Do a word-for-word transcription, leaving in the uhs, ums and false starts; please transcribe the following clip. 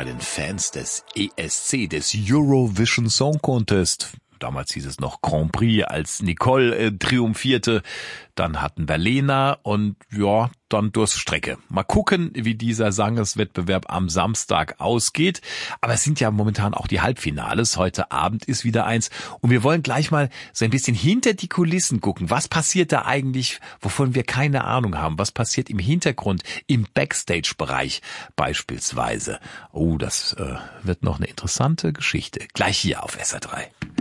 bei den Fans des E S C, des Eurovision Song Contest. Damals hieß es noch Grand Prix, als Nicole äh, triumphierte. Dann hatten wir Lena und ja, dann Durststrecke. Mal gucken, wie dieser Sangeswettbewerb am Samstag ausgeht. Aber es sind ja momentan auch die Halbfinales. Heute Abend ist wieder eins. Und wir wollen gleich mal so ein bisschen hinter die Kulissen gucken. Was passiert da eigentlich, wovon wir keine Ahnung haben? Was passiert im Hintergrund, im Backstage-Bereich beispielsweise? Oh, das äh, wird noch eine interessante Geschichte. Gleich hier auf S R drei.